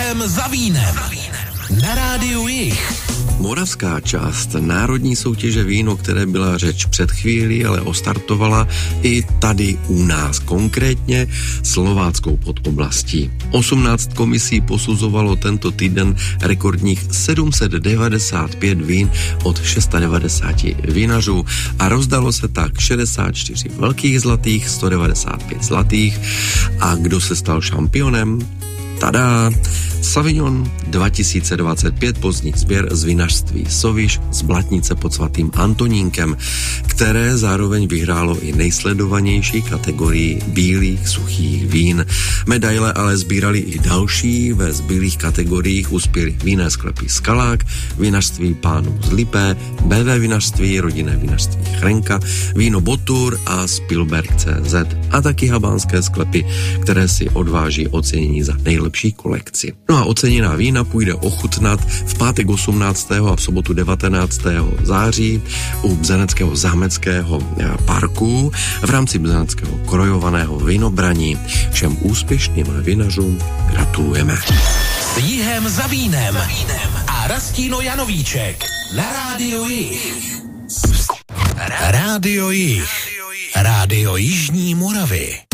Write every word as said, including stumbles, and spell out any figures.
Jihem za vínem. Na rádiu Jih. Moravská část národní soutěže víno, které byla řeč před chvílí, ale ostartovala i tady u nás, konkrétně Slováckou podoblastí. osmnáct komisí posuzovalo tento týden rekordních sedm set devadesát pět vín od devadesát šest vinařů a rozdalo se tak šedesát čtyři velkých zlatých, sto devadesát pět zlatých. A kdo se stal šampionem? Tada! Sauvignon dva tisíce dvacet pět, pozdní sběr z vinařství Soviš z Blatnice pod svatým Antonínkem, které zároveň vyhrálo i nejsledovanější kategorii bílých suchých vín. Medaile ale sbírali i další, ve zbylých kategoriích uspěli víné sklepy Skalák, vinařství Pánů z Lipé, bé vé vinařství, rodinné vinařství Chrenka, víno Botur a Spielberg tečka cé zet a taky habánské sklepy, které si odváží ocenění za nejlepší kolekci. No a oceněná vína půjde ochutnat v pátek osmnáctého a v sobotu devatenáctého září u Bzeneckého zámeckého parku v rámci Bzeneckého krojovaného vinobraní. Všem úspěšným vinařům gratulujeme. S Jihem za vínem a Rastíno Janovíček na rádiu Jih. Rádio Jih. Rádio Jižní Moravy.